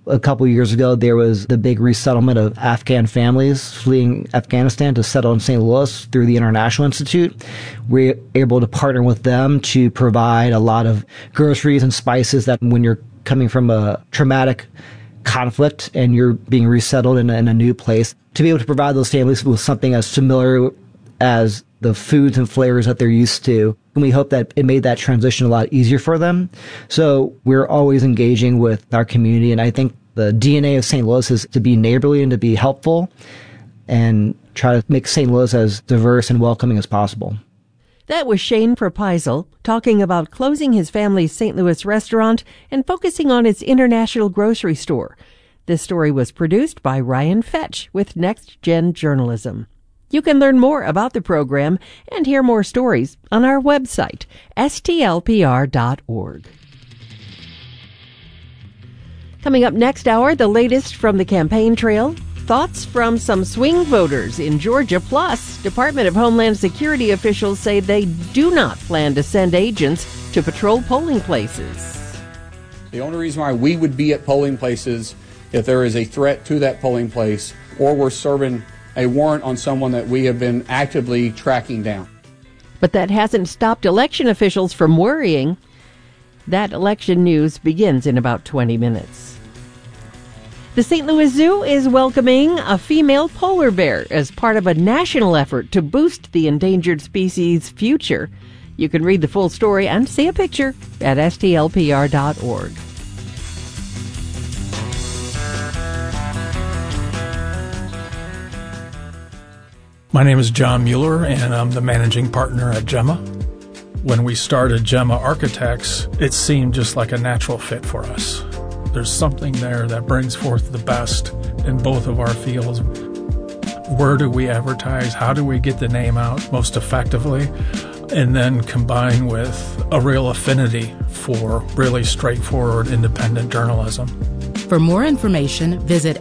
A couple years ago, there was the big resettlement of Afghan families fleeing Afghanistan to settle in St. Louis through the International Institute. We're able to partner with them to provide a lot of groceries and spices that when you're coming from a traumatic conflict and you're being resettled in a new place, to be able to provide those families with something as familiar as the foods and flavors that they're used to. And we hope that it made that transition a lot easier for them. So we're always engaging with our community. And I think the DNA of St. Louis is to be neighborly and to be helpful and try to make St. Louis as diverse and welcoming as possible. That was Shane Propisal talking about closing his family's St. Louis restaurant and focusing on its international grocery store. This story was produced by Ryan Fetch with Next Gen Journalism. You can learn more about the program and hear more stories on our website, stlpr.org. Coming up next hour, the latest from the campaign trail, thoughts from some swing voters in Georgia. Plus, Department of Homeland Security officials say they do not plan to send agents to patrol polling places. The only reason why we would be at polling places if there is a threat to that polling place or we're serving a warrant on someone that we have been actively tracking down. But that hasn't stopped election officials from worrying. That election news begins in about 20 minutes. The St. Louis Zoo is welcoming a female polar bear as part of a national effort to boost the endangered species' future. You can read the full story and see a picture at stlpr.org. My name is John Mueller, and I'm the managing partner at Gemma. When we started Gemma Architects, it seemed just like a natural fit for us. There's something there that brings forth the best in both of our fields. Where do we advertise? How do we get the name out most effectively? And then combine with a real affinity for really straightforward independent journalism. For more information, visit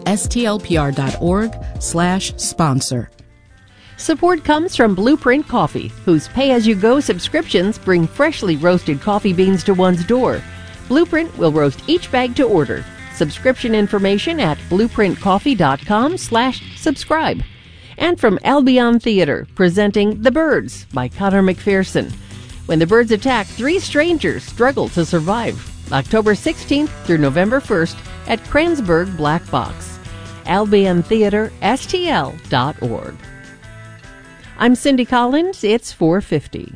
stlpr.org/sponsor. Support comes from Blueprint Coffee, whose pay-as-you-go subscriptions bring freshly roasted coffee beans to one's door. Blueprint will roast each bag to order. Subscription information at blueprintcoffee.com/subscribe. And from Albion Theater, presenting The Birds by Connor McPherson. When the birds attack, 3 strangers struggle to survive. October 16th through November 1st at Kransberg Black Box. Albion Theater, STL.org. I'm Cindy Collins. It's 4:50.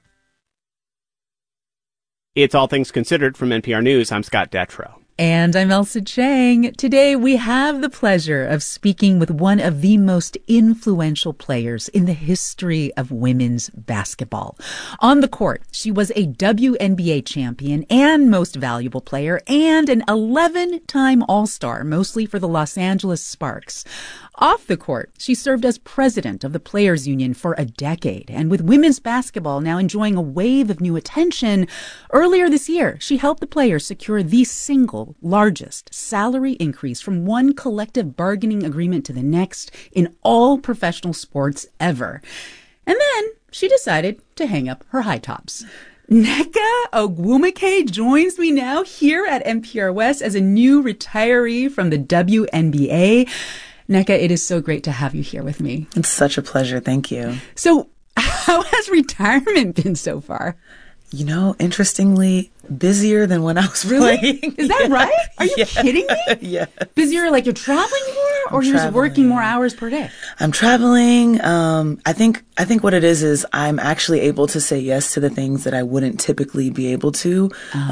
It's All Things Considered from NPR News. I'm Scott Detrow. And I'm Elsa Chang. Today we have the pleasure of speaking with one of the most influential players in the history of women's basketball. On the court, she was a WNBA champion and most valuable player and an 11-time All-Star, mostly for the Los Angeles Sparks. Off the court, she served as president of the Players Union for a decade. And with women's basketball now enjoying a wave of new attention, earlier this year, she helped the players secure the single largest salary increase from one collective bargaining agreement to the next in all professional sports ever. And then she decided to hang up her high tops. Nneka Ogwumike joins me now here at NPR West as a new retiree from the WNBA. Nneka, it is so great to have you here with me. It's such a pleasure. Thank you. So how has retirement been so far? You know, interestingly, busier than when I was playing. Is that right? Are you kidding me? Yeah. Busier like you're traveling more or you're just working more hours per day? I'm traveling. I think what it is I'm actually able to say yes to the things that I wouldn't typically be able to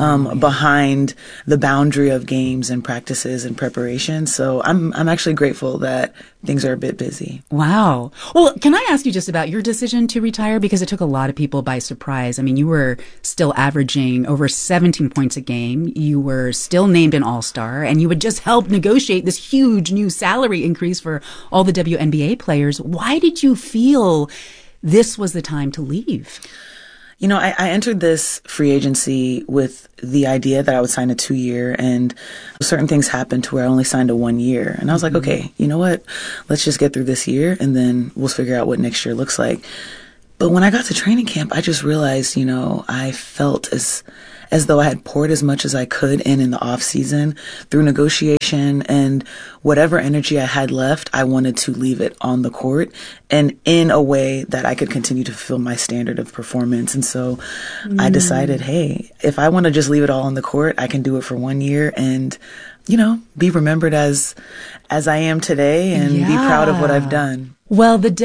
behind the boundary of games and practices and preparation. So I'm actually grateful that things are a bit busy. Wow. Well, can I ask you just about your decision to retire? Because it took a lot of people by surprise. I mean, you were still averaging over 17 points a game. You were still named an All-Star, and you had just helped negotiate this huge new salary increase for all the WNBA players. Why did you feel this was the time to leave? You know, I entered this free agency with the idea that I would sign a 2-year, and certain things happened to where I only signed a 1 year. And I was like, okay, you know what? Let's just get through this year, and then we'll figure out what next year looks like. But when I got to training camp, I just realized, you know, I felt as as though I had poured as much as I could in the off season through negotiation, and whatever energy I had left, I wanted to leave it on the court and in a way that I could continue to fulfill my standard of performance. And so I decided, hey, if I want to just leave it all on the court, I can do it for 1 year and, you know, be remembered as I am today and be proud of what I've done. Well, the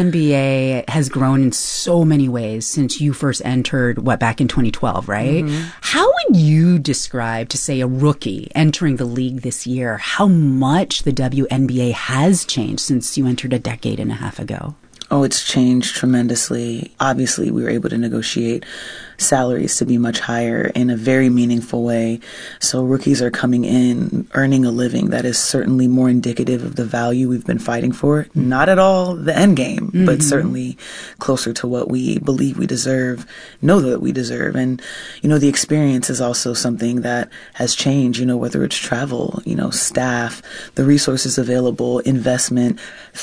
WNBA has grown in so many ways since you first entered, back in 2012, right? Mm-hmm. How would you describe, to say, a rookie entering the league this year, how much the WNBA has changed since you entered a decade and a half ago? Oh, it's changed tremendously. Obviously, we were able to negotiate salaries to be much higher in a very meaningful way. So rookies are coming in, earning a living that is certainly more indicative of the value we've been fighting for. Not at all the end game, but certainly closer to what we believe we deserve, know that we deserve. And, you know, the experience is also something that has changed, you know, whether it's travel, you know, staff, the resources available, investment,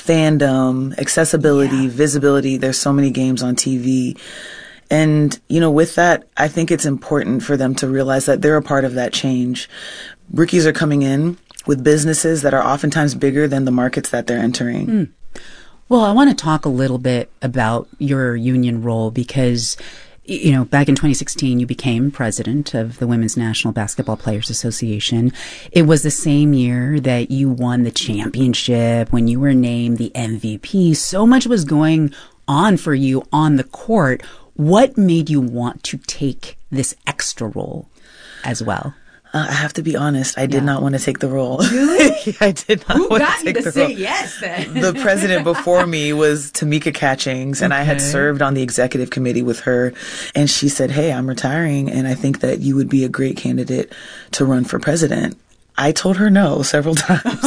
fandom, accessibility, visibility. There's so many games on TV. And, you know, with that, I think it's important for them to realize that they're a part of that change. Rookies are coming in with businesses that are oftentimes bigger than the markets that they're entering. Well, I want to talk a little bit about your union role because, you know, back in 2016, you became president of the Women's National Basketball Players Association. It was the same year that you won the championship, when you were named the MVP. So much was going on for you on the court. What made you want to take this extra role as well? I have to be honest. I did not want to take the role. Really? I did not want to take the role. Say yes, then? The president before me was Tamika Catchings, and I had served on the executive committee with her. And she said, hey, I'm retiring, and I think that you would be a great candidate to run for president. I told her no several times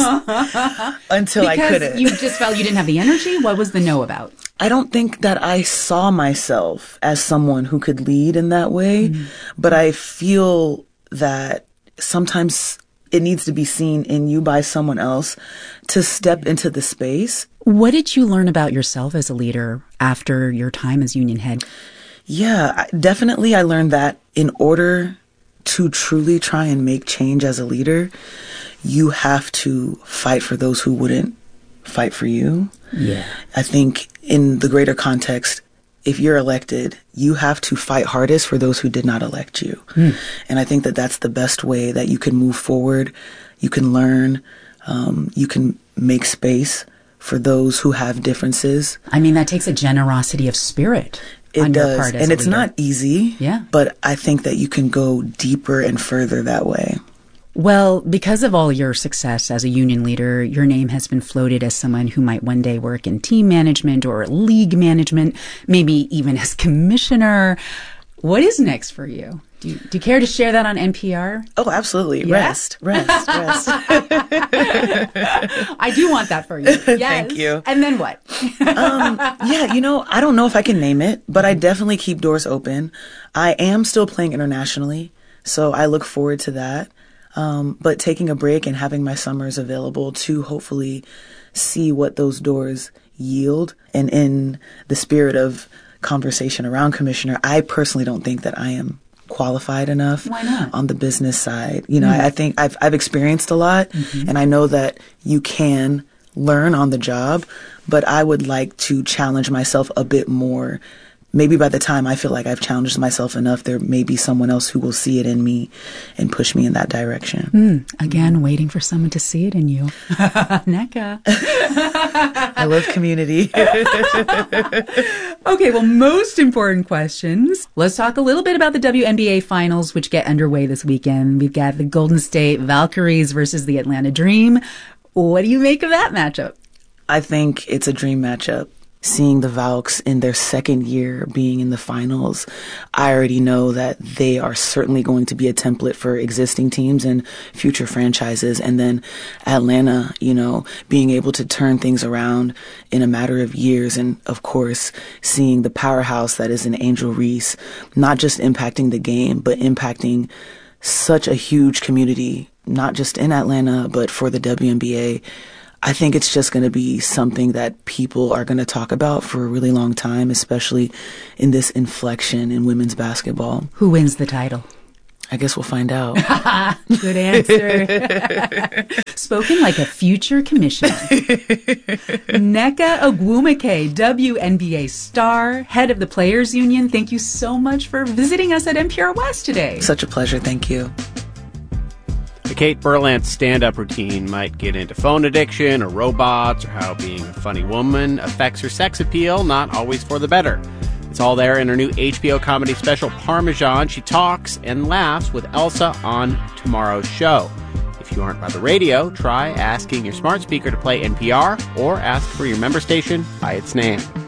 until I couldn't. Because you just felt you didn't have the energy? What was the no about? I don't think that I saw myself as someone who could lead in that way, but I feel that sometimes it needs to be seen in you by someone else to step into the space. What did you learn about yourself as a leader after your time as union head? Yeah, definitely I learned that in order to truly try and make change as a leader, you have to fight for those who wouldn't fight for you. Yeah. I think in the greater context, if you're elected, you have to fight hardest for those who did not elect you. And I think that that's the best way that you can move forward. You can learn, you can make space for those who have differences. I mean, that takes a generosity of spirit. It does. Part as and a it's leader. not easy. Yeah. But I think that you can go deeper and further that way. Well, because of all your success as a union leader, your name has been floated as someone who might one day work in team management or league management, maybe even as commissioner. What is next for you? Do you care to share that on NPR? Oh, absolutely. Yeah? Rest. I do want that for you. Yes. Thank you. And then what? Yeah, you know, I don't know if I can name it, but I definitely keep doors open. I am still playing internationally, so I look forward to that. But taking a break and having my summers available to hopefully see what those doors yield. And in the spirit of conversation around commissioner, I personally don't think that I am qualified enough. Why not? On the business side. You know, I think I've experienced a lot, and I know that you can learn on the job, but I would like to challenge myself a bit more. Maybe by the time I feel like I've challenged myself enough, there may be someone else who will see it in me and push me in that direction. Again, waiting for someone to see it in you. NECA. I love community. Okay, well, most important questions. Let's talk a little bit about the WNBA finals, which get underway this weekend. We've got the Golden State Valkyries versus the Atlanta Dream. What do you make of that matchup? I think it's a dream matchup. Seeing the Valks in their second year being in the finals, I already know that they are certainly going to be a template for existing teams and future franchises. And then Atlanta, you know, being able to turn things around in a matter of years. And of course, seeing the powerhouse that is in Angel Reese, not just impacting the game, but impacting such a huge community, not just in Atlanta, but for the WNBA. I think it's just going to be something that people are going to talk about for a really long time, especially in this inflection in women's basketball. Who wins the title? I guess we'll find out. Good answer. Spoken like a future commissioner. Nneka Ogwumike, WNBA star, head of the Players Union. Thank you so much for visiting us at NPR West today. Such a pleasure. Thank you. The Kate Berlant stand-up routine might get into phone addiction or robots or how being a funny woman affects her sex appeal, not always for the better. It's all there in her new HBO comedy special, Parmesan. She talks and laughs with Elsa on tomorrow's show. If you aren't by the radio, try asking your smart speaker to play NPR or ask for your member station by its name.